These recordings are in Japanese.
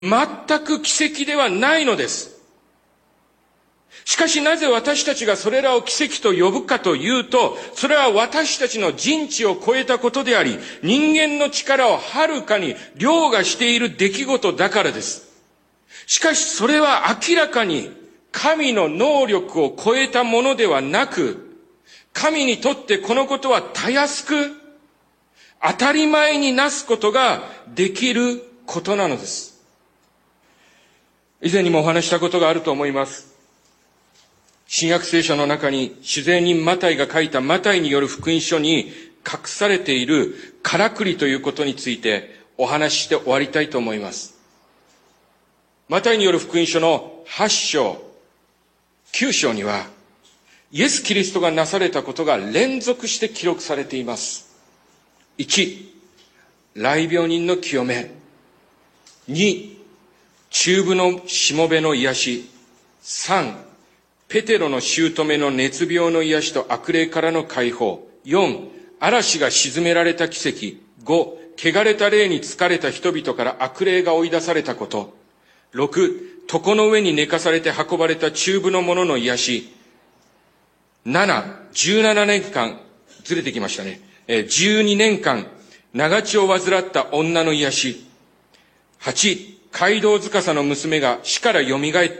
全く奇跡ではないのです。しかしなぜ私たちがそれらを奇跡と呼ぶかというと、それは私たちの人知を超えたことであり、人間の力をはるかに凌駕している出来事だからです。しかしそれは明らかに神の能力を超えたものではなく、神にとってこのことはたやすく、当たり前になすことができることなのです。以前にもお話したことがあると思います。新約聖書の中に主税人マタイが書いたマタイによる福音書に隠されているからくりということについてお話しして終わりたいと思います。マタイによる福音書の8章、9章にはイエス・キリストがなされたことが連続して記録されています。1、癩病人の清め。2、中部のしもべの癒し。3、ペテロの姑の熱病の癒しと悪霊からの解放。4、嵐が沈められた奇跡。5、汚れた霊に疲れた人々から悪霊が追い出されたこと。6、床の上に寝かされて運ばれた中部の者の癒し。7、17年間、ずれてきましたね。12年間、長血を患った女の癒し。8、街道司の娘が死から蘇った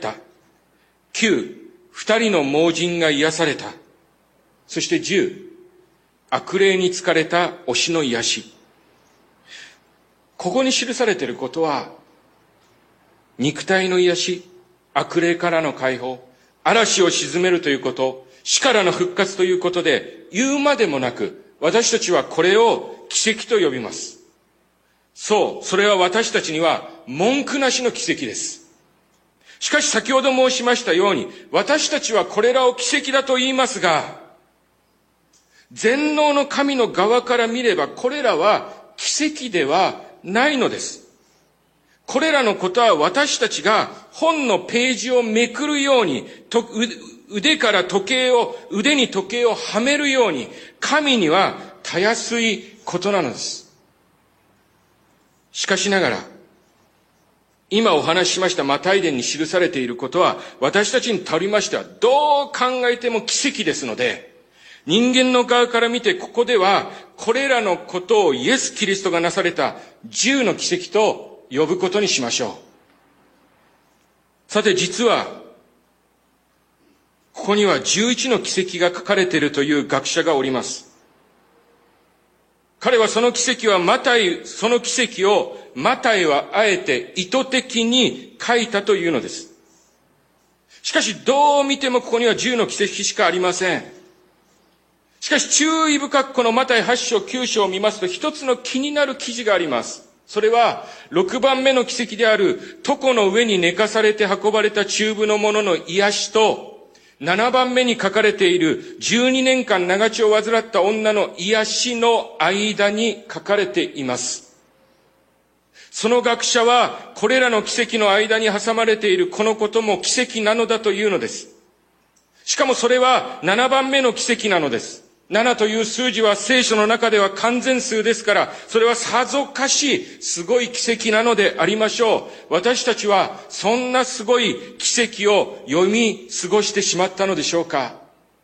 。9、2人の盲人が癒された。そして10、悪霊に疲れた推しの癒し。ここに記されていることは、肉体の癒し、悪霊からの解放、嵐を鎮めるということ、死からの復活ということで、言うまでもなく、私たちはこれを奇跡と呼びます。そう、それは私たちには文句なしの奇跡です。しかし先ほど申しましたように、私たちはこれらを奇跡だと言いますが、全能の神の側から見ればこれらは奇跡ではないのです。これらのことは私たちが本のページをめくるように、腕に時計をはめるように、神にはたやすいことなのです。しかしながら、今お話ししましたマタイ伝に記されていることは、私たちにとりましてはどう考えても奇跡ですので、人間の側から見てここでは、これらのことをイエス・キリストがなされた10の奇跡と呼ぶことにしましょう。さて実は、ここには11の奇跡が書かれているという学者がおります。彼はその奇跡をマタイはあえて意図的に書いたというのです。しかしどう見てもここには10の奇跡しかありません。しかし注意深くこのマタイ8章9章を見ますと一つの気になる記事があります。それは6番目の奇跡である床の上に寝かされて運ばれた中部の者の癒しと、7番目に書かれている12年間長血を患った女の癒しの間に書かれています。その学者はこれらの奇跡の間に挟まれているこのことも奇跡なのだというのです。しかもそれは7番目の奇跡なのです。7という数字は聖書の中では完全数ですから、それはさぞかしすごい奇跡なのでありましょう。私たちはそんなすごい奇跡を読み過ごしてしまったのでしょうか。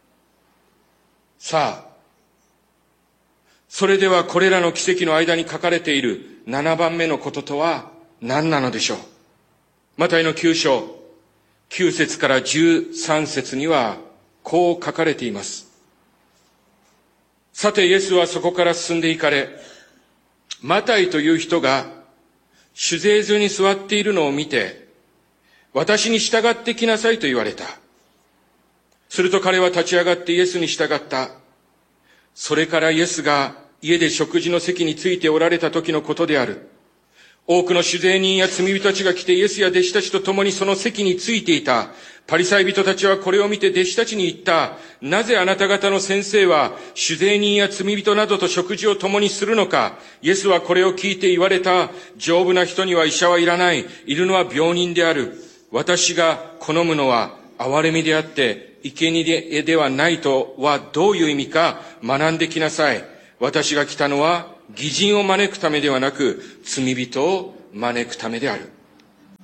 さあ、それではこれらの奇跡の間に書かれている7番目のこととは何なのでしょう。マタイの9章、9節から13節にはこう書かれています。さてイエスはそこから進んで行かれ、マタイという人が酒税所に座っているのを見て、私に従ってきなさいと言われた。すると彼は立ち上がってイエスに従った。それからイエスが家で食事の席についておられた時のことである。多くの酒税人や罪人たちが来てイエスや弟子たちと共にその席についていた。パリサイ人たちはこれを見て弟子たちに言った。なぜあなた方の先生は酒税人や罪人などと食事を共にするのか。イエスはこれを聞いて言われた。丈夫な人には医者はいらない。いるのは病人である。私が好むのは憐れみであって生贄ではないとはどういう意味か学んできなさい。私が来たのは義人を招くためではなく罪人を招くためである。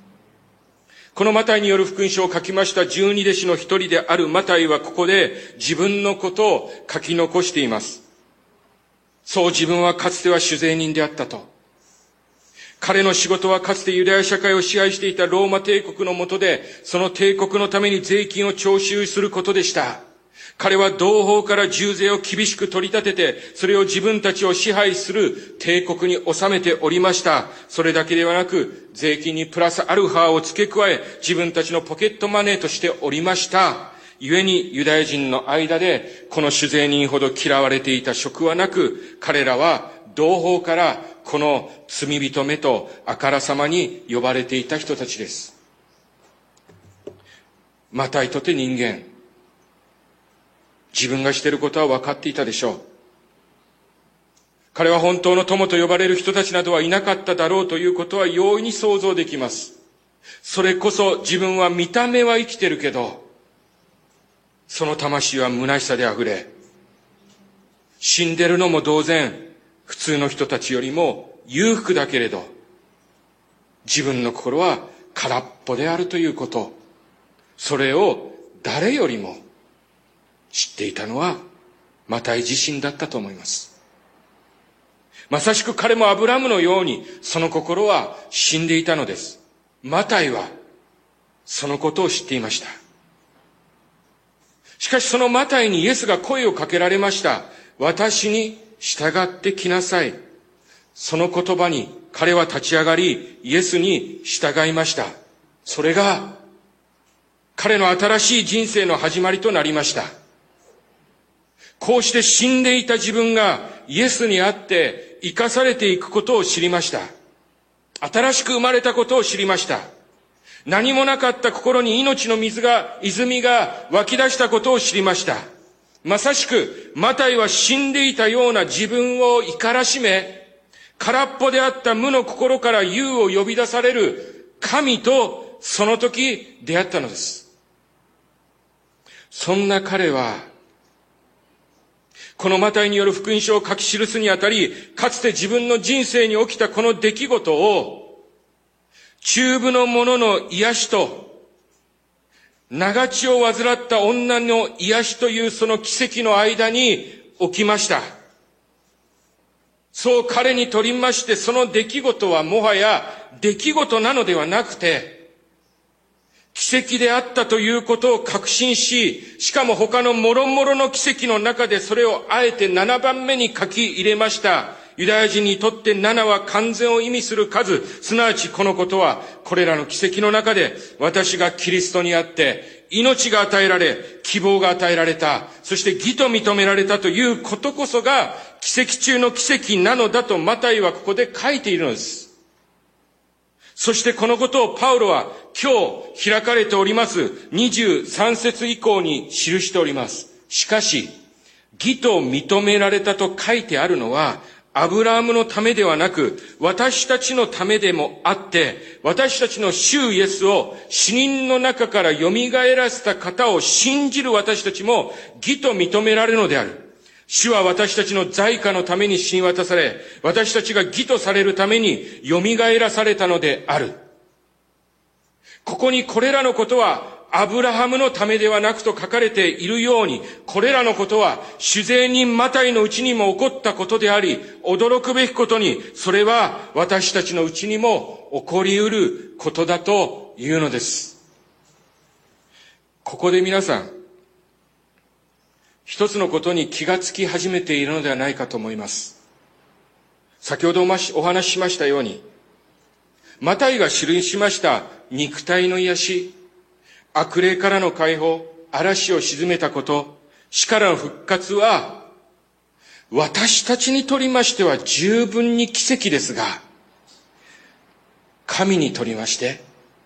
このマタイによる福音書を書きました十二弟子の一人であるマタイはここで自分のことを書き残しています。そう、自分はかつては酒税人であったと。彼の仕事はかつてユダヤ社会を支配していたローマ帝国の下で、その帝国のために税金を徴収することでした。彼は同胞から重税を厳しく取り立てて、それを自分たちを支配する帝国に収めておりました。それだけではなく、税金にプラスアルファを付け加え、自分たちのポケットマネーとしておりました。故にユダヤ人の間で、この酒税人ほど嫌われていた職はなく、彼らは同胞からこの罪人めとあからさまに呼ばれていた人たちです。マタイとて人間、自分がしていることは分かっていたでしょう。彼は本当の友と呼ばれる人たちなどはいなかっただろうということは容易に想像できます。それこそ自分は見た目は生きてるけど、その魂は虚しさであふれ、死んでるのも同然、普通の人たちよりも裕福だけれど、自分の心は空っぽであるということ、それを誰よりも知っていたのはマタイ自身だったと思います。まさしく彼もアブラムのようにその心は死んでいたのです。マタイはそのことを知っていました。しかしそのマタイにイエスが声をかけられました。私に従ってきなさい。その言葉に彼は立ち上がり、イエスに従いました。それが彼の新しい人生の始まりとなりました。こうして死んでいた自分がイエスにあって生かされていくことを知りました。新しく生まれたことを知りました。何もなかった心に命の泉が湧き出したことを知りました。まさしくマタイは死んでいたような自分を怒らしめ、空っぽであった無の心から勇を呼び出される神とその時出会ったのです。そんな彼はこのマタイによる福音書を書き記すにあたり、かつて自分の人生に起きたこの出来事を中部の者の癒しと長血を患った女の癒しというその奇跡の間に起きました。そう彼にとりまして、その出来事はもはや出来事なのではなくて、奇跡であったということを確信し、しかも他の諸々の奇跡の中でそれをあえて7番目に書き入れました。ユダヤ人にとって7は完全を意味する数、すなわちこのことは、これらの奇跡の中で、私がキリストにあって、命が与えられ、希望が与えられた、そして義と認められたということこそが、奇跡中の奇跡なのだとマタイはここで書いているのです。そしてこのことをパウロは今日開かれております23節以降に記しております。しかし、義と認められたと書いてあるのは、アブラハムのためではなく、私たちのためでもあって、私たちの主イエスを死人の中から蘇らせた方を信じる私たちも義と認められるのである。主は私たちの罪過のために死に渡され、私たちが義とされるために蘇らされたのである。ここにこれらのことはアブラハムのためではなくと書かれているように、これらのことは酒税人マタイのうちにも起こったことであり、驚くべきことに、それは私たちのうちにも起こり得ることだというのです。ここで皆さん、一つのことに気がつき始めているのではないかと思います。先ほどお話ししましたように、マタイが記しました肉体の癒し、悪霊からの解放、嵐を鎮めたこと、死からの復活は、私たちにとりましては十分に奇跡ですが、神にとりまして、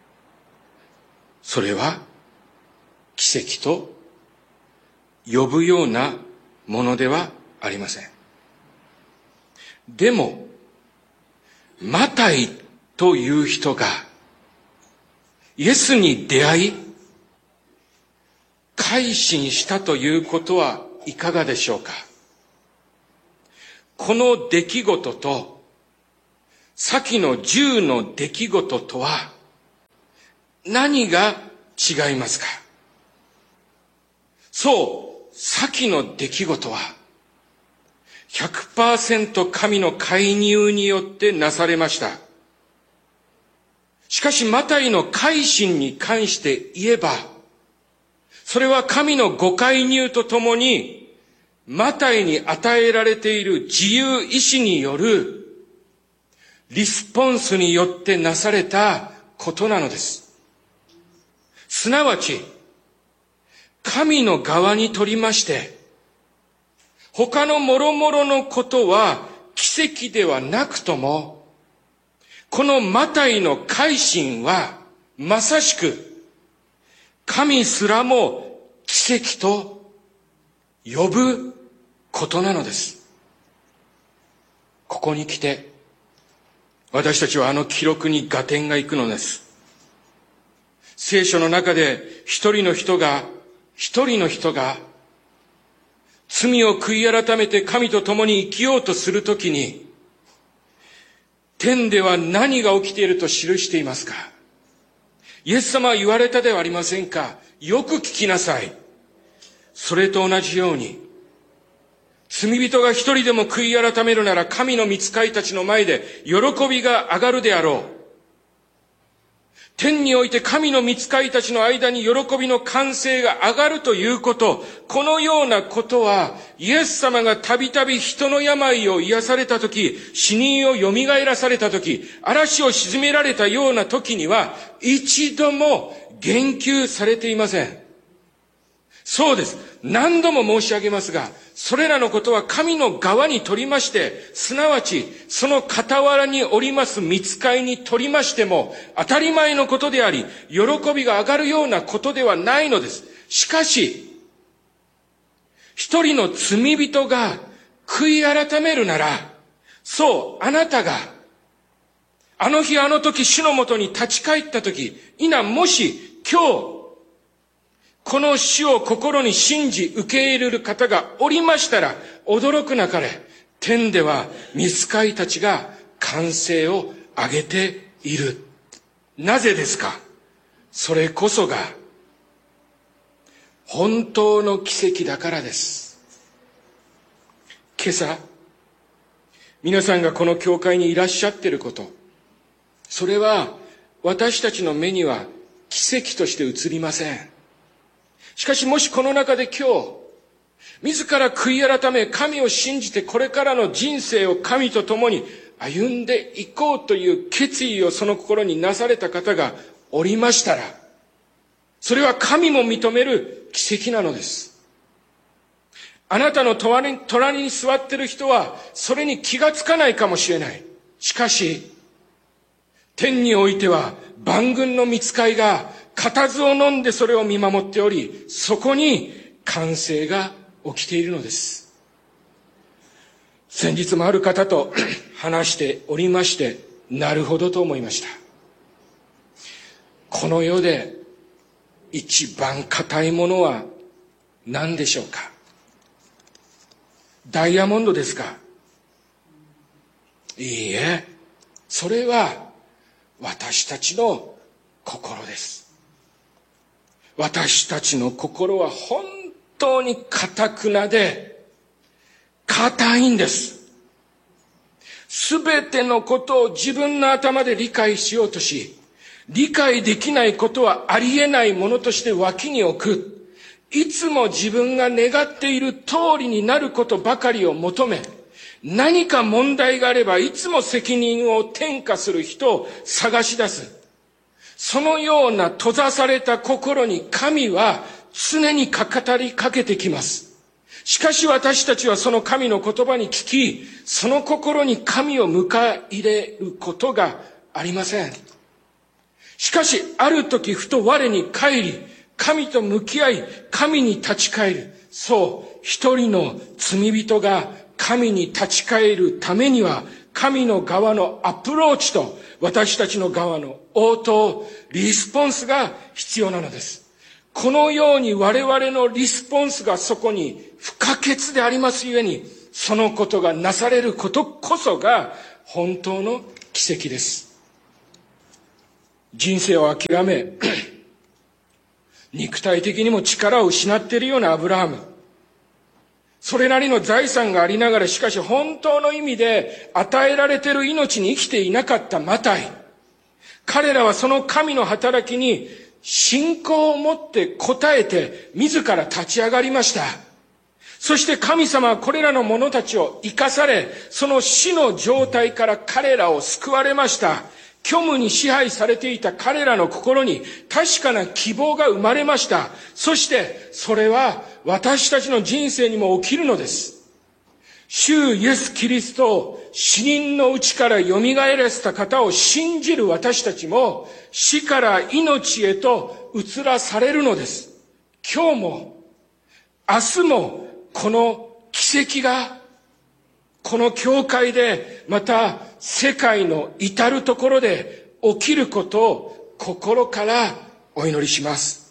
それは奇跡と呼ぶようなものではありません。でも、マタイという人が、イエスに出会い、改心したということはいかがでしょうか。この出来事と、先の10の出来事とは、 何が違いますか？そう、先の出来事は 100% 神の介入によってなされました。しかしマタイの改心に関して言えば、それは神のご介入とともにマタイに与えられている自由意志によるリスポンスによってなされたことなのです。すなわち、神の側にとりまして、他の諸々のことは奇跡ではなくとも、このマタイの改心はまさしく神すらも奇跡と呼ぶことなのです。ここに来て私たちはあの記録に合点がいくのです。聖書の中で一人の人が罪を悔い改めて神と共に生きようとするときに、天では何が起きていると記していますか？イエス様は言われたではありませんか？よく聞きなさい。それと同じように、罪人が一人でも悔い改めるなら神の御使いたちの前で喜びが上がるであろう。天において神の御使いたちの間に喜びの歓声が上がるということ、このようなことは、イエス様がたびたび人の病を癒されたとき、死人を蘇らされたとき、嵐を鎮められたようなときには、一度も言及されていません。そうです。何度も申し上げますが、それらのことは神の側にとりまして、すなわちその傍らにおります御使いにとりましても当たり前のことであり、喜びが上がるようなことではないのです。しかし、一人の罪人が悔い改めるなら、そう、あなたがあの日あの時主のもとに立ち返った時、もし今日この死を心に信じ受け入れる方がおりましたら、驚くなかれ、天では御使いたちが歓声を上げている。なぜですか？それこそが本当の奇跡だからです。今朝、皆さんがこの教会にいらっしゃっていること、それは私たちの目には奇跡として映りません。しかしもしこの中で今日、自ら悔い改め、神を信じてこれからの人生を神と共に歩んでいこうという決意をその心になされた方がおりましたら、それは神も認める奇跡なのです。あなたの隣に座っている人はそれに気がつかないかもしれない。しかし、天においては万軍の御使いが固唾を飲んでそれを見守っており、そこに歓声が起きているのです。先日もある方と話しておりまして、なるほどと思いました。この世で一番固いものは何でしょうか？ダイヤモンドですか？いいえ、それは私たちの心です。私たちの心は本当に堅くなで硬いんです。すべてのことを自分の頭で理解しようとし、理解できないことはありえないものとして脇に置く。いつも自分が願っている通りになることばかりを求め、何か問題があればいつも責任を転嫁する人を探し出す。そのような閉ざされた心に神は常に語りかけてきます。しかし私たちはその神の言葉に聞き、その心に神を迎え入れることがありません。しかしある時ふと我に返り、神と向き合い、神に立ち返る。そう、一人の罪人が神に立ち返るためには、神の側のアプローチと私たちの側の応答、リスポンスが必要なのです。このように我々のリスポンスがそこに不可欠でありますゆえに、そのことがなされることこそが本当の奇跡です。人生を諦め、 肉体的にも力を失っているようなアブラハム。それなりの財産がありながら、しかし本当の意味で与えられている命に生きていなかったマタイ。彼らはその神の働きに信仰を持って応えて自ら立ち上がりました。そして神様はこれらの者たちを生かされ、その死の状態から彼らを救われました。虚無に支配されていた彼らの心に確かな希望が生まれました。そしてそれは私たちの人生にも起きるのです。主イエス・キリストを死人のうちから蘇らせた方を信じる私たちも死から命へと移らされるのです。今日も明日もこの奇跡がこの教会でまた世界の至るところで起きることを心からお祈りします。